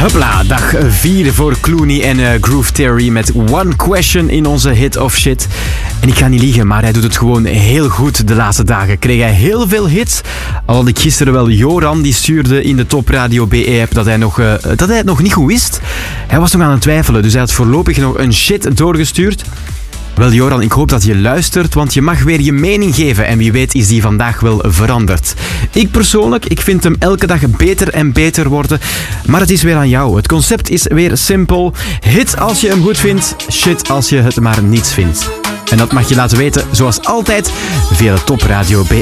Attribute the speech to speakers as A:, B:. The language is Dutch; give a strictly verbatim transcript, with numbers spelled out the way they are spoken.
A: Hopla, dag vier voor Clooney en uh, Groove Theory met One Question in onze Hit of Shit. En ik ga niet liegen, maar hij doet het gewoon heel goed de laatste dagen. Kreeg hij heel veel hits. Al had ik gisteren wel Joran, die stuurde in de Top Radio B E-app dat hij, nog, uh, dat hij het nog niet goed wist. Hij was nog aan het twijfelen, dus hij had voorlopig nog een shit doorgestuurd. Wel Joran, ik hoop dat je luistert, want je mag weer je mening geven en wie weet is die vandaag wel veranderd. Ik persoonlijk, ik vind hem elke dag beter en beter worden, maar het is weer aan jou. Het concept is weer simpel. Hit als je hem goed vindt, shit als je het maar niets vindt. En dat mag je laten weten, zoals altijd, via de Top Radio B